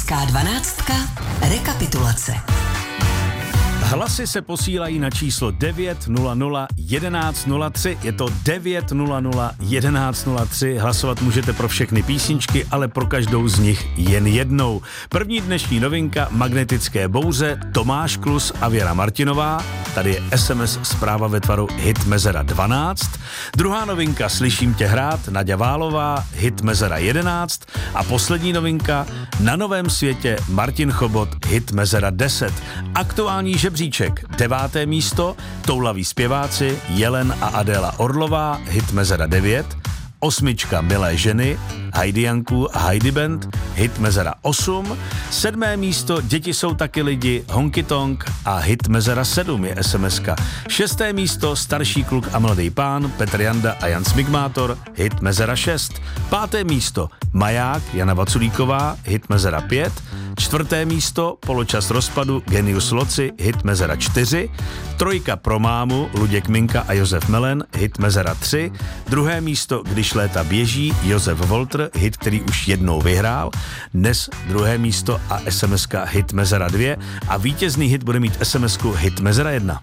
Hezká dvanáctka. Rekapitulace. Hlasy se posílají na číslo 900 1103. Je to 900 1103. Hlasovat můžete pro všechny písničky, ale pro každou z nich jen jednou. První dnešní novinka Magnetické bouře, Tomáš Klus a Věra Martinová. Tady je SMS zpráva ve tvaru hit Mezera 12. Druhá novinka Slyším tě hrát, Naďa Válová, hit Mezera 11. A poslední novinka Na novém světě Martin Chobot, hit Mezera 10. Aktuální žebříček 9. místo, Toulaví zpěváci Jelen a Adéla Orlová, hit Mezera 9. 8. Milé ženy, Heidi Janku a Heidi Band, hit Mezera 8. 7. místo Děti jsou taky lidi, Honky Tonk a hit Mezera 7 je SMSka. 6. místo Starší kluk a mladý pán, Petr Janda a Jan Smigmátor, hit Mezera 6. 5. místo Maják, Jana Vaculíková, hit Mezera 5. 4. místo Poločas rozpadu, Genius Loci, hit Mezera 4. 3. pro mámu, Luděk Minka a Josef Melen, hit Mezera 3. 2. místo Když léta běží, Josef Voltr, hit, který už jednou vyhrál. Dnes 2. místo a SMSka hit Mezera 2 a vítězný hit bude mít SMSku hit Mezera 1.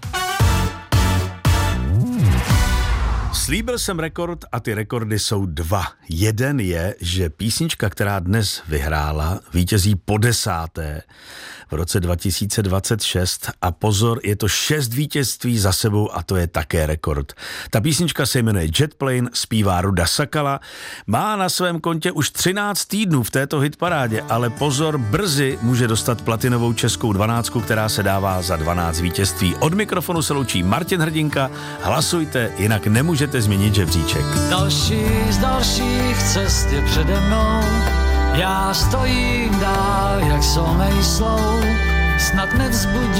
Slíbil jsem rekord a ty rekordy jsou 2. Jeden je, že písnička, která dnes vyhrála, vítězí po 10. v roce 2026 a pozor, je to 6 vítězství za sebou a to je také rekord. Ta písnička se jmenuje Jet Plane, zpívá Ruda Sakala, má na svém kontě už 13 týdnů v této hitparádě, ale pozor, brzy může dostat platinovou českou 12, která se dává za 12 vítězství. Od mikrofonu se loučí Martin Hrdinka, hlasujte, jinak nemůžete změnit žebříček. Další z dalších cest je přede mnou, já stojím dál, jak solnej slou, snad nevzbudí